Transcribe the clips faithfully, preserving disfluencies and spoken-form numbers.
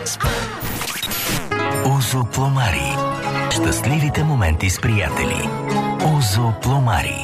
Озо Пломари. Щастливите моменти с приятели. Озо Пломари.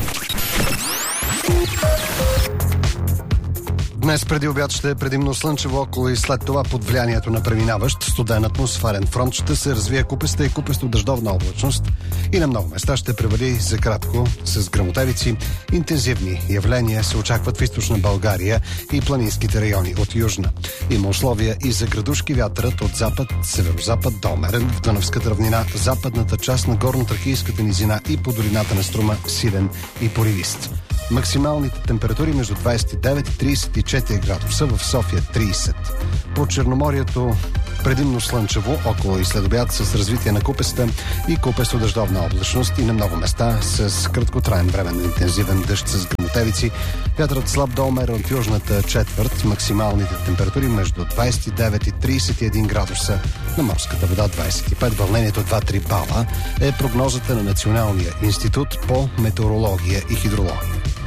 Днес преди обяд ще е предимно слънчево около и след това под влиянието на преминаващ студен атмосферен фронт ще се развие купеста и купесто дъждовна облачност и на много места ще превали за кратко с гръмотевици. Интензивни явления се очакват в източна България и планинските райони от южна. Има условия и за градушки. Вятърът от запад, северозапад до умерен, в Дунавската равнина, западната част на горно-тракийската низина и по долината на Струма силен и поривист. Максималните температури между двадесет и девет и тридесет и четири градуса, в София тридесет. По Черноморието предимно слънчево, около и след обяд с развитие на купеста и купесто дъждовна облачност и на много места с краткотраен временно интензивен дъжд с гръмотевици. Вятърът слаб до умерен от южната четвърт, максималните температури между двадесет и девет и тридесет и един градуса, на морската вода двадесет и пет, вълнението два до три бала е прогнозата на Националния институт по метеорология и хидрология.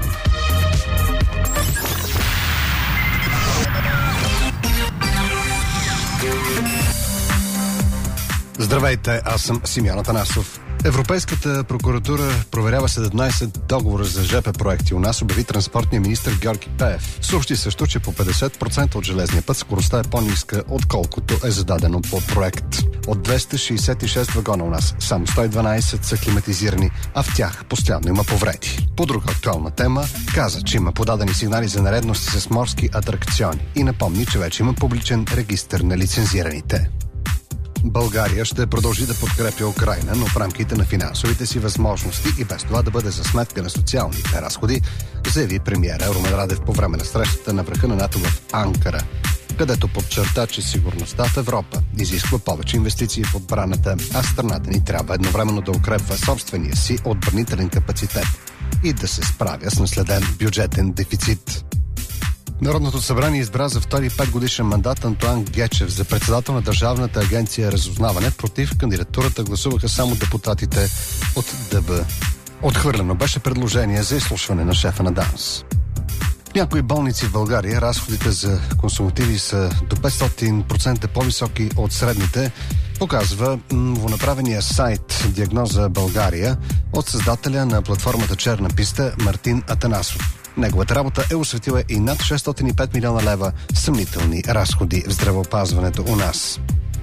Здравейте, аз съм Симеон Атанасов. Европейската прокуратура проверява седемнадесет договора за ЖП проекти. У нас обяви транспортния министр Георги Пеев. Съобщи също, че по петдесет процента от железния път скоростта е по-ниска, отколкото е зададено по проект. От двеста шейсет и шест вагона у нас само сто и дванадесет са климатизирани, а в тях постоянно има повреди. По друга актуална тема каза, че има подадени сигнали за нередности с морски атракциони и напомни, че вече има публичен регистър на лицензираните. България ще продължи да подкрепя Украйна, но в рамките на финансовите си възможности и без това да бъде за сметка на социалните разходи, заяви премиера Румен Радев по време на срещата на върха на НАТО в Анкара, където подчерта, че сигурността в Европа изисква повече инвестиции в отбраната, а страната ни трябва едновременно да укрепва собствения си отбранителен капацитет и да се справя с наследен бюджетен дефицит. Народното събрание избра за втори петгодишен мандат Антоан Гечев за председател на Държавната агенция Разузнаване. Против кандидатурата гласуваха само депутатите от ДБ. Отхвърлено беше предложение за изслушване на шефа на ДАНС. В някои болници в България разходите за консумативи са до петстотин процента по-високи от средните, показва новонаправения сайт Диагноза България от създателя на платформата Черна писта Мартин Атанасов. Неговата работа е осветила и над шестстотин и пет милиона лева съмнителни разходи в здравеопазването у нас.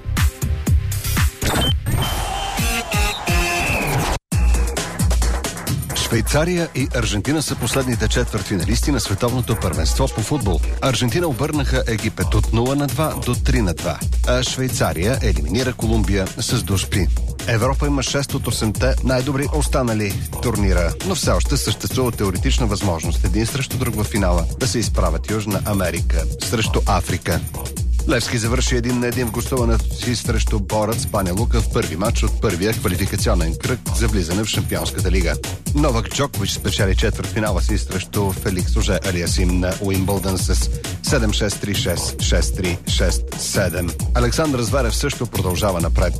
Швейцария и Аржентина са последните четвъртфиналисти на световното първенство по футбол. Аржентина обърнаха Египет от нула на два до три на два, а Швейцария елиминира Колумбия с душпи. Европа има шест от осемте най-добри останали турнира, но все още съществува теоретична възможност един срещу друг в финала да се изправят Южна Америка срещу Африка. Левски завърши един на един в гостуването си срещу Борец Баня Лука в първи матч от първия квалификационен кръг за влизане в Шампионската лига. Новак Джокович спечели четвъртфинала си срещу Феликс Оже Алиасим на Уимбълдън с седем шест три шест шест три шест седем. Александър Зверев също продължава напред.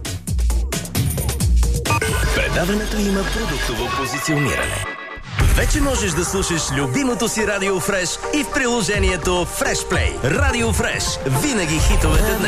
Предаването има продуктово позициониране. Вече можеш да слушаш любимото си Радио Фреш и в приложението Фреш Плей. Радио Фреш. Винаги хитовете днес.